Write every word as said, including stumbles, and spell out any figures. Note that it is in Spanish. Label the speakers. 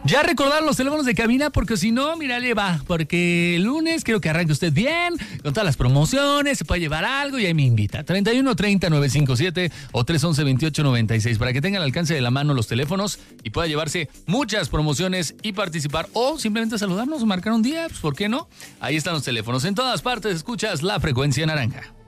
Speaker 1: Ya recordaron los teléfonos de cabina, porque si no, mira, le va. Porque el lunes quiero que arranque usted bien, con todas las promociones, se puede llevar algo y ahí me invita. treinta y uno treinta, novecientos cincuenta y siete o trescientos once, veintiocho noventa y seis, para que tengan al alcance de la mano los teléfonos y pueda llevarse muchas promociones y participar. O simplemente saludarnos o marcar un día, pues ¿por qué no? Ahí están los teléfonos. En todas partes escuchas La Frecuencia Naranja.